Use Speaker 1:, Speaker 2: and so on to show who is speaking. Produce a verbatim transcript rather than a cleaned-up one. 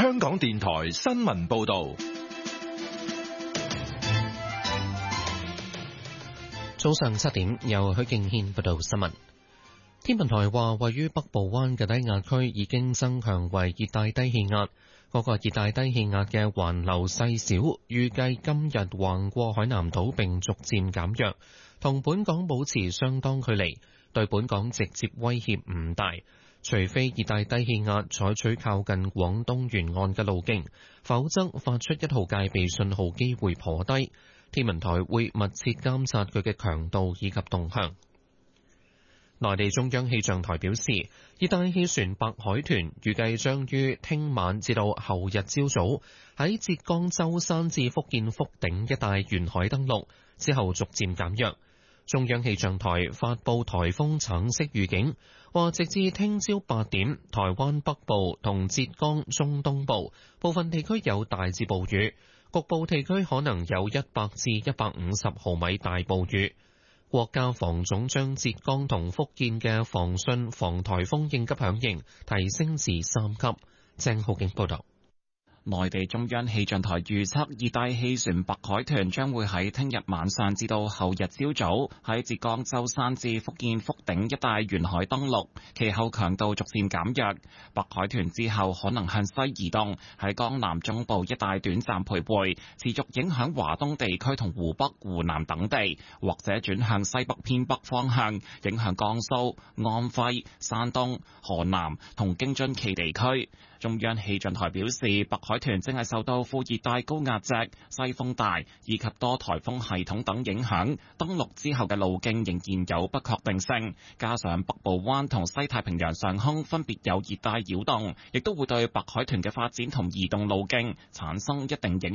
Speaker 1: 香港電台新聞報道。
Speaker 2: 早上七點，由許敬軒報道新聞。天文台話，位於北部灣嘅低壓區已經增強為熱帶低氣壓。嗰個熱帶低氣壓嘅環流細小，預計今日橫過海南島並逐漸減弱，同本港保持相當距離，對本港直接威脅唔大。除非熱帶低氣壓採取靠近廣東沿岸嘅路徑，否則發出一號戒備信號機會頗低。天文台會密切監察佢嘅強度以及動向。內地中央氣象台表示，熱帶氣旋白海豚預計將於聽晚至到後日朝早喺浙江舟山至福建福鼎一帶沿海登陸，之後逐漸減弱。中央氣象台發布颱風橙色預警，話直至聽朝八點，台灣北部同浙江中東部部分地區有大至暴雨，局部地區可能有一百至一百五十毫米大暴雨。國家防總將浙江同福建嘅防汛防颱風應急響應提升至三級。鄭浩景報道。
Speaker 3: 內地中央氣象台預測，熱帶氣旋白海豚將會喺聽日晚上至到後日朝早喺浙江舟山至福建福鼎一帶沿海登陸，其後強度逐漸減弱。白海豚之後可能向西移動，喺江南中部一帶短暫徘徊，持續影響華東地區同湖北、湖南等地，或者轉向西北偏北方向，影響江蘇、安徽、山東、河南同京津冀地區。中央氣象台表示，白海豚正係受到副熱帶高壓脊、西風帶以及多颱風系統等影響，登陸之後嘅路徑仍然有不確定性。加上北部灣同西太平洋上空分別有熱帶擾動，亦都會對白海豚嘅發展同移動路徑產生一定影響。